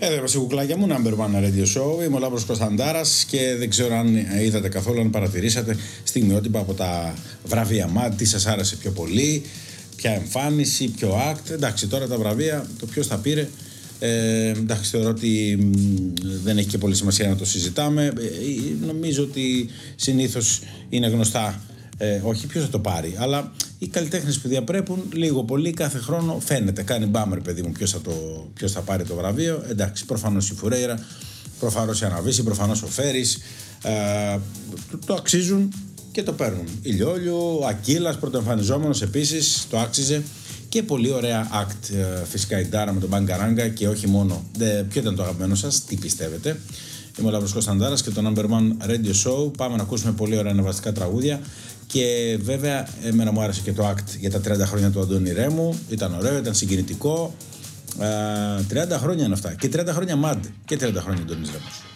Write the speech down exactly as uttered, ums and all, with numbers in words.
Εδώ είμαστε κουκλάκια μου, Number One Radio Show. Είμαι ο Λάμπρος Κωνσταντάρας και δεν ξέρω αν είδατε καθόλου, αν παρατηρήσατε στιγμιότυπα από τα βραβεία μαντ, τι σας άρεσε πιο πολύ, ποια εμφάνιση, ποιο act. Εντάξει, τώρα τα βραβεία, το ποιος τα πήρε, ε, εντάξει, θεωρώ ότι μ, δεν έχει και πολύ σημασία να το συζητάμε. Ε, νομίζω ότι συνήθως είναι γνωστά, ε, όχι ποιος θα το πάρει, αλλά οι καλλιτέχνες που διαπρέπουν λίγο πολύ κάθε χρόνο φαίνεται, κάνει μπάμερ παιδί μου ποιος θα, το, ποιος θα πάρει το βραβείο. Εντάξει, προφανώς η Φουρέιρα, προφανώς η Αναβίση, προφανώς ο Φέρης, ε, το, το αξίζουν και το παίρνουν. Ηλιόλιου, ο Ακύλας πρωτοεμφανιζόμενος επίσης, το άξιζε. Και πολύ ωραία act, ε, φυσικά η Ντάρα με τον Μπαγκαράγκα και όχι μόνο. Δε, ποιο ήταν το αγαπημένο σας, τι πιστεύετε? Είμαι ο Λάμπρος Κωνσταντάρας και το Number One Radio Show. Πάμε να ακούσουμε πολύ ωραία ανεβαστικά τραγούδια. Και βέβαια, εμένα μου άρεσε και το act για τα τριάντα χρόνια του Αντώνη Ρέμου. Ήταν ωραίο, ήταν συγκινητικό. Ε, τριάντα χρόνια είναι αυτά. Και τριάντα χρόνια μαντ. Και τριάντα χρόνια Αντώνης Ρέμος.